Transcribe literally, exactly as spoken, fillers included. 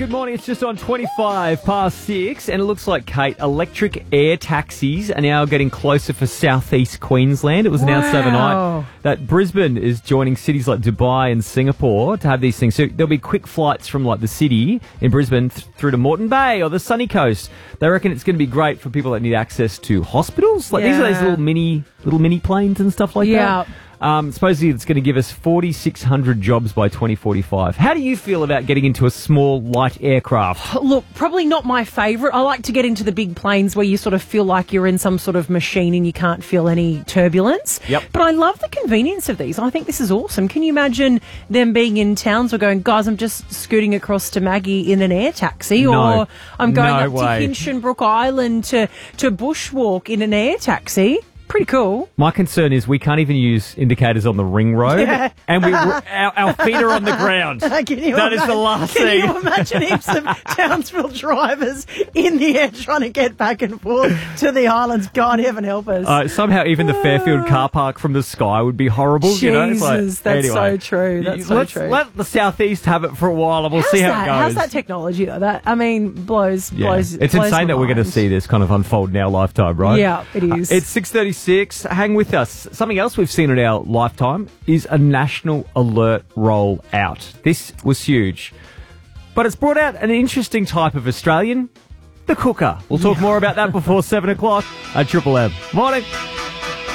good morning. It's just on twenty-five past six, and it looks like, Kate, electric air taxis are now getting closer for southeast Queensland. It was announced Wow. overnight that Brisbane is joining cities like Dubai and Singapore to have these things. So there'll be quick flights from like the city in Brisbane th- through to Moreton Bay or the sunny coast. They reckon it's going to be great for people that need access to hospitals. Like these are those Yeah. little mini little mini planes and stuff like Yeah. that. Um, supposedly it's going to give us forty-six hundred jobs by twenty forty-five. How do you feel about getting into a small, light aircraft? Look, probably not my favourite. I like to get into the big planes where you sort of feel like you're in some sort of machine and you can't feel any turbulence. Yep. But I love the convenience of these. I think this is awesome. Can you imagine them being in towns or going, guys, I'm just scooting across to Maggie in an air taxi, No. or I'm going No up way. to Hinchinbrook Island to, to bushwalk in an air taxi? Pretty cool. My concern is we can't even use indicators on the ring road, Yeah. and we, our, our feet are on the ground. Can you That is imagine, the last can thing. you imagine heaps of Townsville drivers in the air trying to get back and forth to the islands? God, heaven help us. Uh, somehow even the Fairfield car park from the sky would be horrible. You know? It's like- Jesus, that's anyway, so true. That's so let's true. let the southeast have it for a while, and we'll How's see how that? it goes. How's that technology though? That I mean, blows, Yeah. blows. It's blows insane my that we're going to mind. see this kind of unfold in our lifetime, right? Yeah, it is. Uh, it's six thirty-six. Hang with us. Something else we've seen in our lifetime is a national alert roll out. This was huge. But it's brought out an interesting type of Australian, the cooker. We'll talk more about that before seven o'clock at Triple M. Morning.